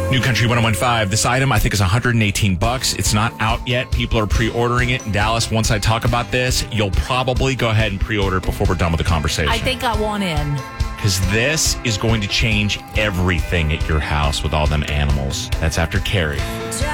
New Country 101.5. This item, I think, is $118. It's not out yet. People are pre-ordering it in Dallas. Once I talk about this, you'll probably go ahead and pre-order it before we're done with the conversation. I think I want in. Because this is going to change everything at your house with all them animals. That's after Carrie.